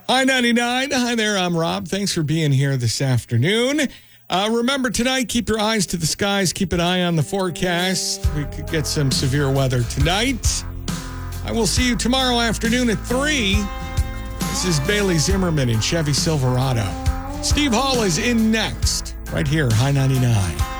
Hi, 99. Hi there, I'm Rob. Thanks for being here this afternoon. Remember, tonight, keep your eyes to the skies. Keep an eye on the forecast. We could get some severe weather tonight. I will see you tomorrow afternoon at 3. This is Bailey Zimmerman in Chevy Silverado. Steve Hall is in next, right here, High 99.